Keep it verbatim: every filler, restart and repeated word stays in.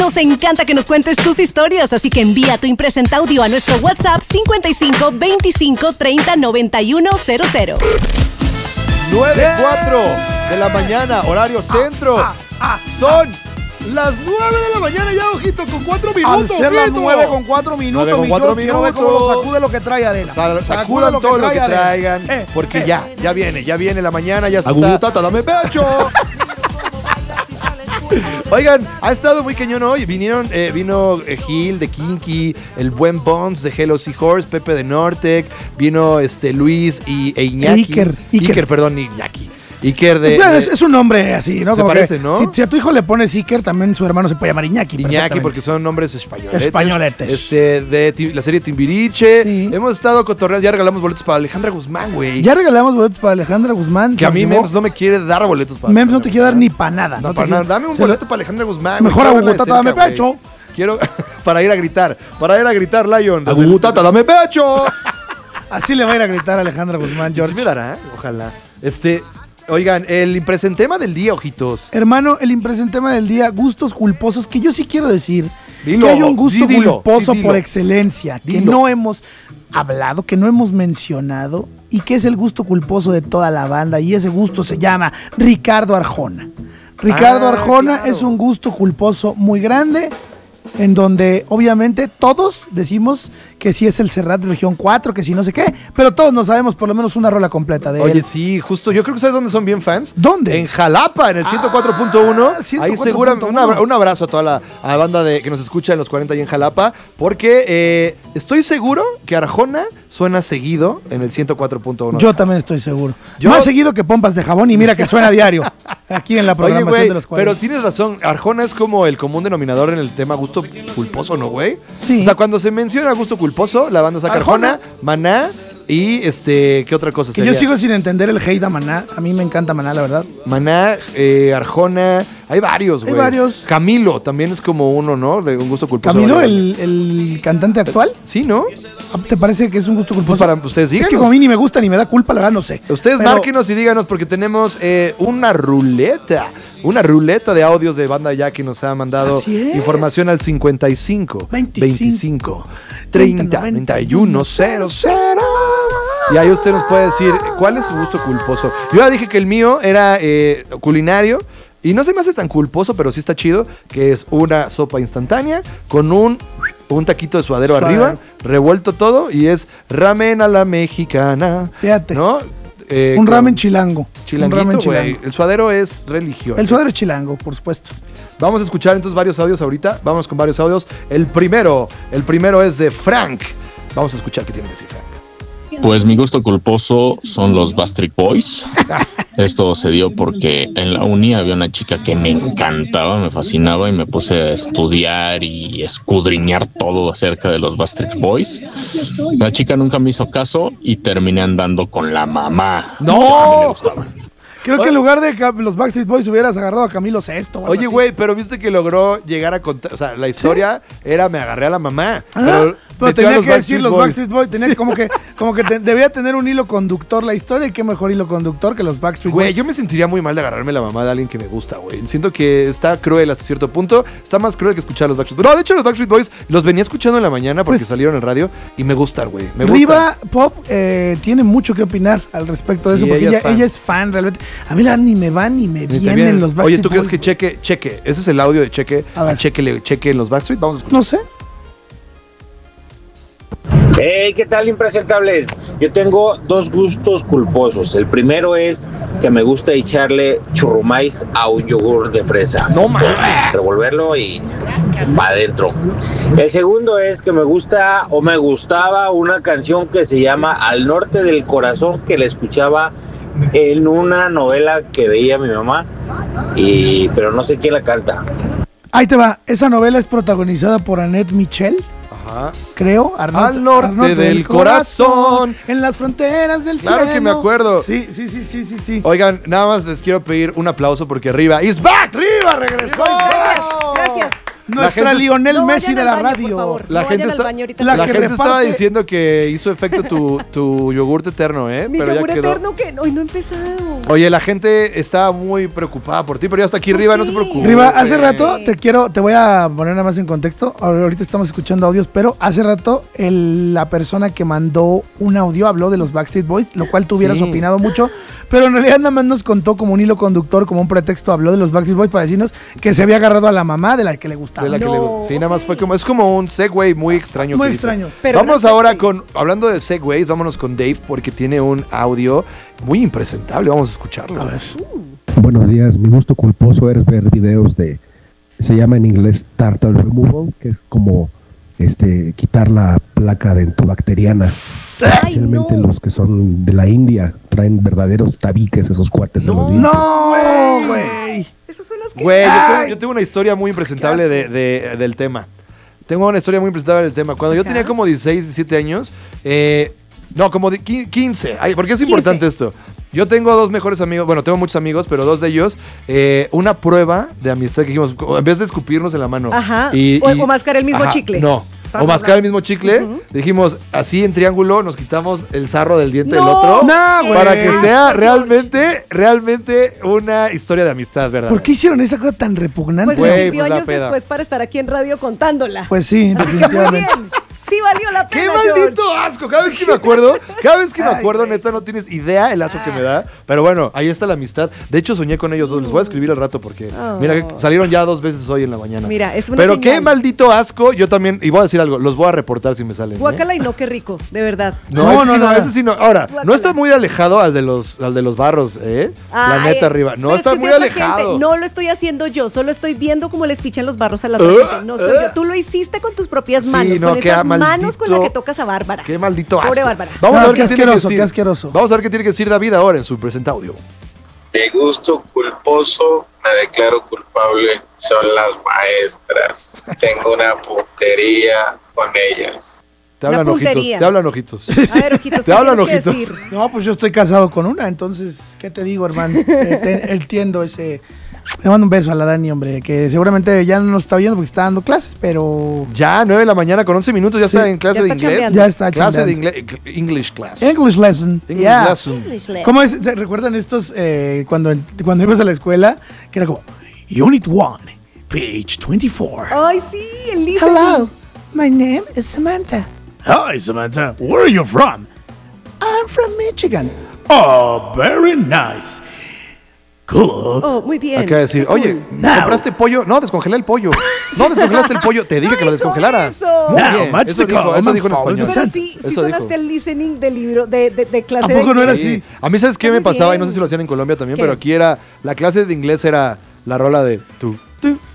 Nos encanta que nos cuentes tus historias, así que envía tu impresenta audio a nuestro WhatsApp cincuenta y cinco veinticinco treinta noventa y uno cero cero. nueve cuatro de la mañana, horario centro. Ah, ah, ah, Son las nueve de la mañana ya, ojito, con cuatro minutos. Al ser las ojito. nueve con cuatro minutos, nueve con mi cuatro George, quiero ver minutos. cómo lo sacude lo que trae arena. Sal- sacudan todo lo que arena. traigan, Eh, porque eh. ya, ya viene, ya viene la mañana, ya está. Agutata, dame pecho. Oigan, ha estado muy cañón hoy. Vinieron, eh, vino eh, Gil de Kinky, el buen Bones de Hello Seahorse, Pepe de Nortec, vino este Luis y e Iñaki. Iker, Iker. Iker, perdón, Iñaki. Iker de. Es, bueno, de- es, es un nombre así, ¿no? Se Como parece, que ¿no? Si, si a tu hijo le pones Iker, también su hermano se puede llamar Iñaki. Iñaki, perfectamente. porque son nombres españoletes. Españoletes. Este, de ti- la serie Timbiriche. Sí. Hemos estado cotorreando, ya regalamos boletos para Alejandra Guzmán, güey. Ya regalamos boletos para Alejandra Guzmán. Que a mí George Mems no me quiere dar boletos para Mems no Alejandra te quiere dar Guzmán. ni para nada. No, te para quiere- nada. Dame un se lo- boleto para Alejandra Guzmán. Mejor güey. Quiero verla de Agutata, dame cerca, güey. pecho. Quiero para ir a gritar, para ir a gritar, Lion. desde el- Agutata, dame pecho. Así le va a ir a gritar a Alejandra Guzmán, George. Sí me dará, ojalá. Este, oigan, el impresentema del día, ojitos. Hermano, el impresentema del día, gustos culposos, que yo sí quiero decir Dilo, que hay un gusto sí, dilo, culposo sí, dilo. por excelencia, que Dilo. no hemos hablado, que no hemos mencionado, y que es el gusto culposo de toda la banda, y ese gusto se llama Ricardo Arjona. Ricardo Ah, Arjona claro. es un gusto culposo muy grande, en donde obviamente todos decimos que si es el Serrat de Región cuatro, que si no sé qué, pero todos nos sabemos por lo menos una rola completa de Oye, él. sí, justo. Yo creo que ¿sabes dónde son bien fans? ¿Dónde? En Jalapa, en el ciento cuatro punto uno. Ah, ciento Ahí cuatro seguramente. punto Un, uno. abra- un abrazo a toda la, a la banda de, que nos escucha en los cuarenta y en Jalapa. Porque eh, estoy seguro que Arjona suena seguido en el ciento cuatro punto uno. Yo también estoy seguro. Yo- Más seguido que pompas de jabón y mira que suena a diario aquí en la Oye, programación güey, de los pero cuarenta. tienes razón. Arjona es como el común denominador en el tema gusto culposo, ¿no, güey? Sí. O sea, cuando se menciona gusto culposo, la banda saca Arjona, Arjona. Maná y este, ¿qué otra cosa Que sería? yo sigo sin entender el hate a Maná. A mí me encanta Maná, la verdad. Maná, eh, Arjona, hay varios, Hay güey. varios. Camilo también es como uno, ¿no? De un gusto culposo. Camilo, Vale, el, el cantante actual, vale. Sí, ¿no? ¿te parece que es un gusto culposo? Pues para ustedes es que díganos. como a mí ni me gusta ni me da culpa, la verdad no sé. Ustedes Pero márquenos y díganos porque tenemos eh, una ruleta. Una ruleta de audios de banda ya que nos ha mandado Así es. información al cincuenta y cinco, veinticinco, treinta, noventa y uno, cero cero. Y ahí usted nos puede decir cuál es su gusto culposo. Yo ya dije que el mío era eh, culinario. Y no se me hace tan culposo, pero sí está chido, que es una sopa instantánea con un, un taquito de suadero Suadero. arriba, revuelto todo, y es ramen a la mexicana. Fíjate. ¿No? Eh, Un con ramen chilango. un Chilanguito, ramen güey. chilango. El suadero es religioso. El suadero es chilango, por supuesto. Vamos a escuchar entonces varios audios ahorita. Vamos con varios audios. El primero, el primero es de Frank. Vamos a escuchar qué tiene que decir Frank. Pues mi gusto culposo son los Backstreet Boys. Esto se dio porque en la uni había una chica que me encantaba, me fascinaba y me puse a estudiar y escudriñar todo acerca de los Backstreet Boys. La chica nunca me hizo caso y terminé andando con la mamá. ¡No! A mí me gustaba. Creo que en lugar de Ca- los Backstreet Boys hubieras agarrado a Camilo Sesto. o algo Oye, así. güey, pero viste que logró llegar a contar. O sea, la historia era me agarré a la mamá. Ah, pero pero metió a tenía los que decir Backstreet los Boys. Backstreet Boys. Tenía como que, como que te- debía tener un hilo conductor la historia. Y qué mejor hilo conductor que los Backstreet Güey, Boys. yo me sentiría muy mal de agarrarme la mamá de alguien que me gusta, güey. Siento que está cruel hasta cierto punto. Está más cruel que escuchar a los Backstreet Boys. No, de hecho, los Backstreet Boys los venía escuchando en la mañana porque Pues- salieron en radio y me gustan, güey. Me gustan. Riva Pop eh, tiene mucho que opinar al respecto de Sí, eso, porque ella ella, es fan. ella es fan realmente. A mí la verdad ni me van ni me Ni te vienen vienen. los Oye, Backstreet ¿tú crees Boys. que cheque, cheque? Ese es el audio de cheque. A ver. A cheque, le- cheque en los Backstreet. Vamos a escuchar. No sé. Hey, ¿qué tal, impresentables? Yo tengo dos gustos culposos. El primero es que me gusta echarle churrumais a un yogur de fresa. No mames. Revolverlo y va adentro. El segundo es que me gusta o me gustaba una canción que se llama Al Norte del Corazón, que la escuchaba en una novela que veía mi mamá, y pero no sé quién la canta. Ahí te va. Esa novela es protagonizada por Annette Michel, Ajá. creo. Arnold- Al norte Arnold del corazón. En las fronteras del cielo. Claro que me acuerdo. Sí, sí, sí, sí, sí, sí. Oigan, nada más les quiero pedir un aplauso porque arriba is back. ¡Arriba! ¡Regresó! Gracias. Nuestra gente- Lionel No Messi vayan de al la baño, radio. por favor. La No gente, vayan al está, baño ahorita. la la que gente estaba reparte- diciendo que hizo efecto tu, tu yogurt eterno, ¿eh? Mi pero yogur ya quedó. eterno que hoy no he empezado. Oye, la gente está muy preocupada por ti, pero ya está aquí ¿Por arriba, qué? no se preocupe. Riva, hace rato te quiero, te voy a poner nada más en contexto. Ahorita estamos escuchando audios, pero hace rato el- la persona que mandó un audio habló de los Backstreet Boys, lo cual tú hubieras Sí. opinado mucho, pero en realidad nada más nos contó como un hilo conductor, como un pretexto, habló de los Backstreet Boys para decirnos que se había agarrado a la mamá de la que le gustaba. De la que No, le- sí, nada más ok. fue como, es como un segue muy extraño. Muy que hizo. extraño. Pero Vamos no sé ahora qué. con, hablando de segways, vámonos con Dave porque tiene un audio muy impresentable. Vamos a escucharlo. A ver. Buenos días, mi gusto culposo es ver videos de, se llama en inglés turtle removal, que es como este quitar la placa dentobacteriana. Ay, Especialmente no. los que son de la India, traen verdaderos tabiques esos cuates en los dientes. No, güey. Eso suena asqueroso. Güey, yo tengo, Ay. yo tengo una historia muy impresentable de, de- del tema. Tengo una historia muy impresentable del tema. Cuando yo tenía como dieciséis, diecisiete años, eh, no, como de qui- quince. Ay, ¿por qué es importante esto? Yo tengo dos mejores amigos, bueno, tengo muchos amigos, pero dos de ellos, eh, una prueba de amistad que dijimos, en vez de escupirnos en la mano. Ajá. O- o mascar el mismo chicle. No. O mascar el mismo chicle, dijimos así en triángulo, nos quitamos el sarro del diente del No, otro. No, güey. Para que sea realmente, realmente una historia de amistad, ¿verdad? ¿Por qué hicieron esa cosa tan repugnante? Pues Güey, nos vivió pues la años peda. después para estar aquí en radio contándola. Pues sí, Así que muy definitivamente. bien. Sí valió la ¡Qué pena, maldito George. asco! Cada vez que me acuerdo, cada vez que me Ay, acuerdo, güey. neta, no tienes idea el asco que me da. Pero bueno, ahí está la amistad. De hecho, soñé con ellos dos. Les voy a escribir al rato porque, Oh. mira, que salieron ya dos veces hoy en la mañana. Mira, es una Pero qué señal. maldito asco. Yo también, y voy a decir algo, los voy a reportar si me salen. ¿eh? Guácala y no, qué rico, de verdad. No, No, ese no, sí no, nada. ese sí no. Ahora, no Guácala. está muy alejado al de los, al de los barros, ¿eh? la Ay, neta arriba. No pero está es que muy es otra alejado. gente. No lo estoy haciendo yo, solo estoy viendo cómo les pichan los barros a la Uh, gente. No soy uh. yo. Tú lo hiciste con tus propias Sí, manos, no, con qué esas manos maldito- con las que tocas a Bárbara. Qué maldito asco. Pobre Bárbara. Vamos No, a ver qué qué, tiene que asqueroso, decir. qué asqueroso. Vamos a ver qué tiene que decir David ahora en su presente audio. Mi gusto culposo, me declaro culpable, son las maestras. Tengo una puntería con ellas. Te Una hablan ojitos, puntería. te hablan ojitos. A ver, ojitos, Te ¿qué hablan tienes que ojitos. decir? No, pues yo estoy casado con una, entonces, ¿qué te digo, hermano? Eh, te- entiendo ese... Le mando un beso a la Dani, hombre, que seguramente ya no nos está oyendo porque está dando clases, pero... Ya, nueve de la mañana con once minutos, ya Sí. está en clase Ya de está inglés. chambeando. Ya está Clase de chambeando. inglés, English class. English lesson. English yeah. lesson. English lesson. ¿Cómo es? ¿Se recuerdan estos eh, cuando, cuando ibas a la escuela? Que era como, Unit one, page twenty-four. Ay, sí, el listening. Hello, my name is Samantha. Hi, Samantha. Where are you from? I'm from Michigan. Oh, very nice. Cool. Oh, muy bien. Acá decir, oye, Now. ¿compraste pollo? No, descongelé el pollo. No, descongelaste el pollo. Te dije No que lo dijo descongelaras. eso. Muy Now, bien. match Eso the dijo, column eso and dijo en follow the español. Pero sí, sí Eso sonaste dijo. el listening del libro, de, de, de clase ¿A poco de no era inglés. así? A mí, ¿sabes qué Está me muy pasaba? Y no bien. sé si lo hacían en Colombia también, ¿Qué? pero aquí era, la clase de inglés era la rola de tú, tú,